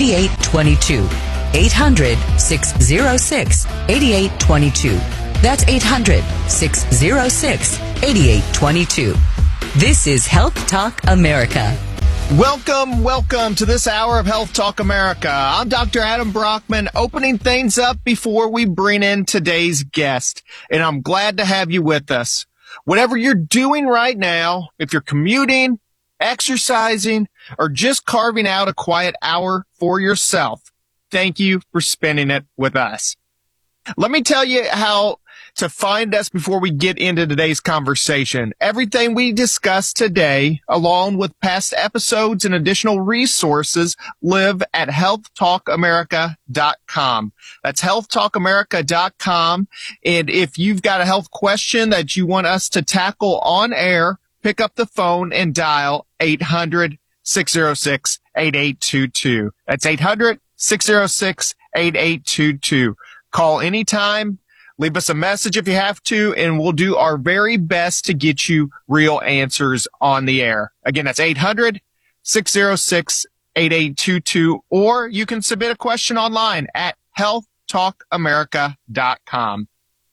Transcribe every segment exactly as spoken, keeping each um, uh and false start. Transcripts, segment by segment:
eight two two. eight hundred, six oh six, eight eight two two. That's eight hundred, six oh six, eight eight two two. This is Health Talk America. Welcome, welcome to this hour of Health Talk America. I'm Doctor Adam Brockman, opening things up before we bring in today's guest. And I'm glad to have you with us. Whatever you're doing right now, if you're commuting, exercising, or just carving out a quiet hour for yourself, thank you for spending it with us. Let me tell you how to find us before we get into today's conversation. Everything we discuss today, along with past episodes and additional resources, live at health talk america dot com. That's health talk america dot com. And if you've got a health question that you want us to tackle on air, pick up the phone and dial eight hundred, six oh six, eight eight two two. That's eight hundred, six oh six, eight eight two two. Call anytime. Leave us a message if you have to, and we'll do our very best to get you real answers on the air. Again, that's eight hundred, six oh six, eight eight two two, or you can submit a question online at health talk america dot com.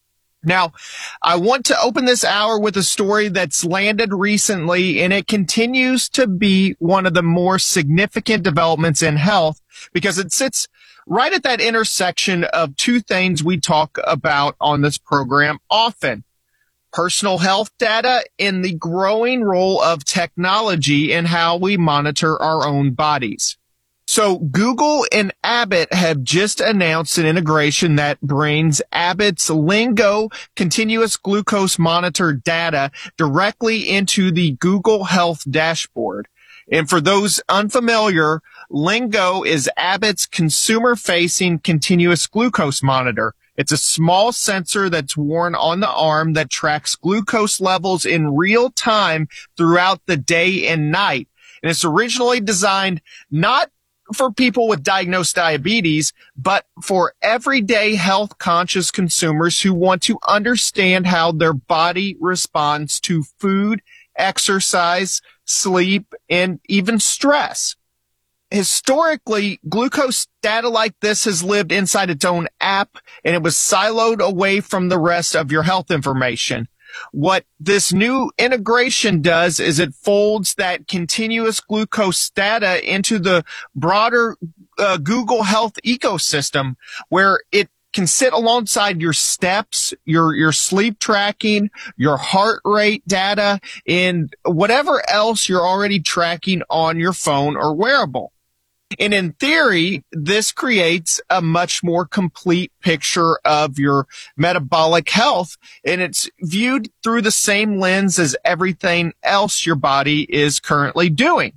Now, I want to open this hour with a story that's landed recently, and it continues to be one of the more significant developments in health because it sits right at that intersection of two things we talk about on this program often: personal health data and the growing role of technology in how we monitor our own bodies. So Google and Abbott have just announced an integration that brings Abbott's Lingo continuous glucose monitor data directly into the Google Health dashboard. And for those unfamiliar, Lingo is Abbott's consumer-facing continuous glucose monitor. It's a small sensor that's worn on the arm that tracks glucose levels in real time throughout the day and night. And it's originally designed not for people with diagnosed diabetes, but for everyday health conscious consumers who want to understand how their body responds to food, exercise, sleep, and even stress. Historically, glucose data like this has lived inside its own app, and it was siloed away from the rest of your health information. What this new integration does is it folds that continuous glucose data into the broader uh, Google Health ecosystem, where it can sit alongside your steps, your, your sleep tracking, your heart rate data, and whatever else you're already tracking on your phone or wearable. And in theory, this creates a much more complete picture of your metabolic health, and it's viewed through the same lens as everything else your body is currently doing.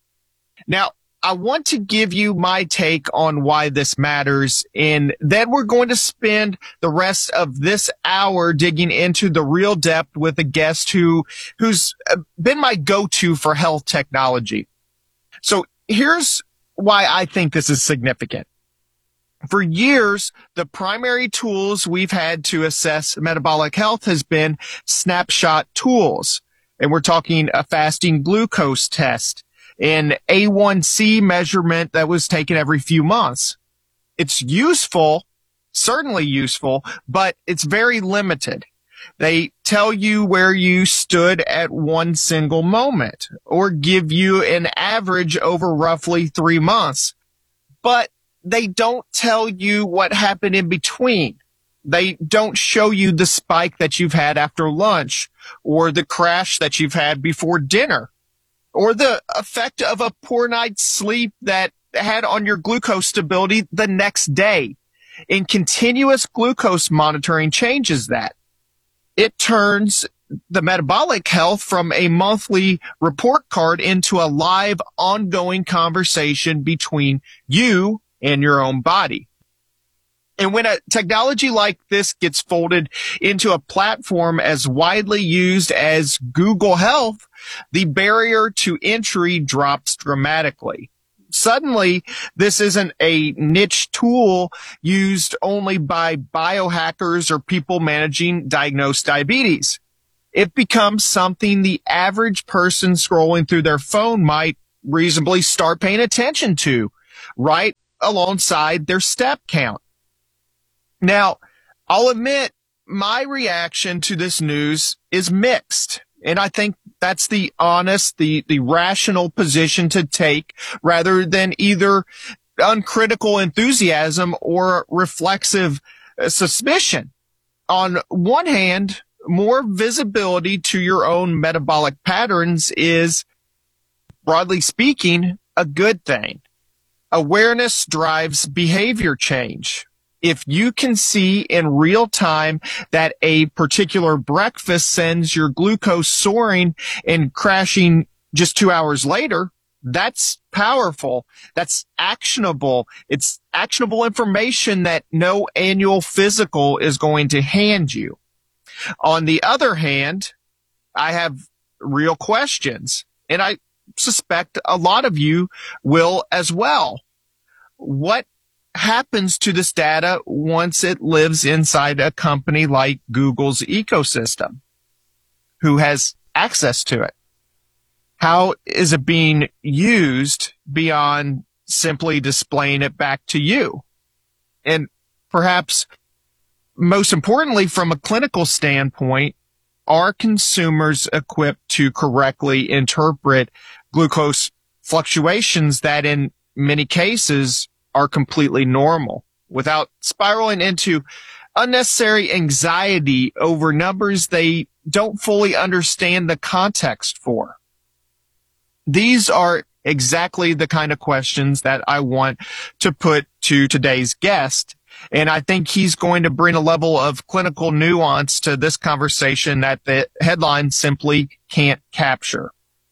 Now, I want to give you my take on why this matters, and then we're going to spend the rest of this hour digging into the real depth with a guest who who's been my go-to for health technology. So here's why I think this is significant. For years, the primary tools we've had to assess metabolic health has been snapshot tools. And we're talking a fasting glucose test, an A one C measurement that was taken every few months. It's useful, certainly useful, but it's very limited. They tell you where you stood at one single moment or give you an average over roughly three months. But they don't tell you what happened in between. They don't show you the spike that you've had after lunch or the crash that you've had before dinner or the effect of a poor night's sleep that had on your glucose stability the next day. And continuous glucose monitoring changes that. It turns the metabolic health from a monthly report card into a live, ongoing conversation between you and your own body. And when a technology like this gets folded into a platform as widely used as Google Health, the barrier to entry drops dramatically. Suddenly, this isn't a niche tool used only by biohackers or people managing diagnosed diabetes. It becomes something the average person scrolling through their phone might reasonably start paying attention to, right alongside their step count. Now, I'll admit my reaction to this news is mixed. And I think that's the honest, the, the rational position to take rather than either uncritical enthusiasm or reflexive uh, suspicion. On one hand, more visibility to your own metabolic patterns is, broadly speaking, a good thing. Awareness drives behavior change. If you can see in real time that a particular breakfast sends your glucose soaring and crashing just two hours later, that's powerful. That's actionable. It's actionable information that no annual physical is going to hand you. On the other hand, I have real questions, and I suspect a lot of you will as well. What happens to this data once it lives inside a company like Google's ecosystem? Who has access to it? How is it being used beyond simply displaying it back to you? And perhaps most importantly, from a clinical standpoint, are consumers equipped to correctly interpret glucose fluctuations that in many cases are completely normal without spiraling into unnecessary anxiety over numbers they don't fully understand the context for? These are exactly the kind of questions that I want to put to today's guest. And I think he's going to bring a level of clinical nuance to this conversation that the headline simply can't capture.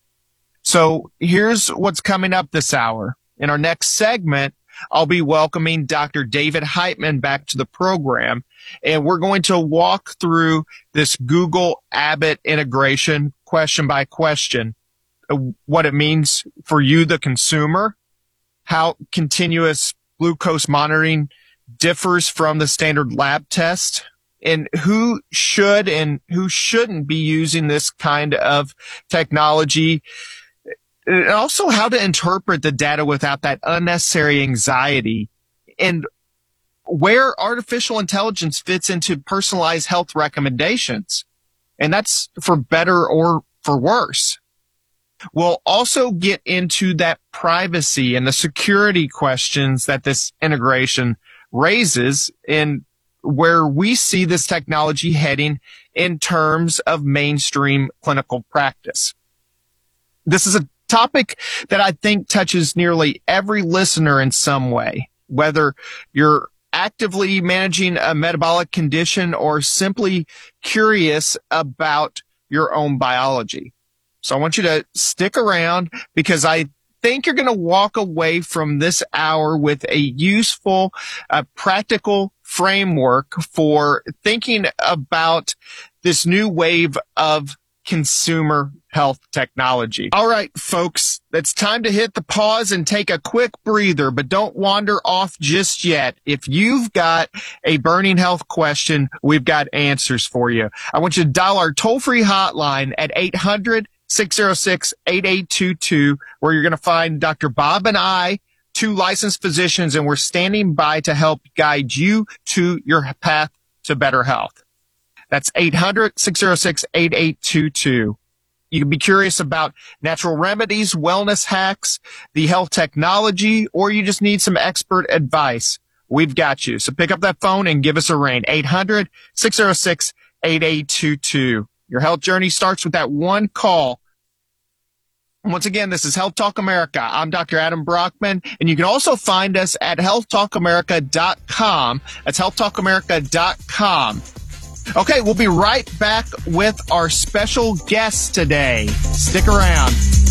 So here's what's coming up this hour. In our next segment, I'll be welcoming Doctor David Heitman back to the program, and we're going to walk through this Google Abbott integration question by question, what it means for you, the consumer, how continuous glucose monitoring differs from the standard lab test, and who should and who shouldn't be using this kind of technology, and also how to interpret the data without that unnecessary anxiety, and where artificial intelligence fits into personalized health recommendations. And that's for better or for worse. We'll also get into that privacy and the security questions that this integration raises, and where we see this technology heading in terms of mainstream clinical practice. This is a topic that I think touches nearly every listener in some way, whether you're actively managing a metabolic condition or simply curious about your own biology. So I want you to stick around, because I think you're going to walk away from this hour with a useful, uh, practical framework for thinking about this new wave of consumer health technology. All right, folks, it's time to hit the pause and take a quick breather, but don't wander off just yet. If you've got a burning health question, we've got answers for you. I want you to dial our toll-free hotline at eight hundred, six oh six, eight eight two two, where you're going to find Doctor Bob and I, two licensed physicians, and we're standing by to help guide you to your path to better health. That's eight hundred, six oh six, eight eight two two. You can be curious about natural remedies, wellness hacks, the health technology, or you just need some expert advice. We've got you. So pick up that phone and give us a ring. eight hundred, six oh six, eight eight two two. Your health journey starts with that one call. Once again, this is Health Talk America. I'm Doctor Adam Brockman, and you can also find us at health talk america dot com. That's health talk america dot com. Okay, we'll be right back with our special guest today. Stick around.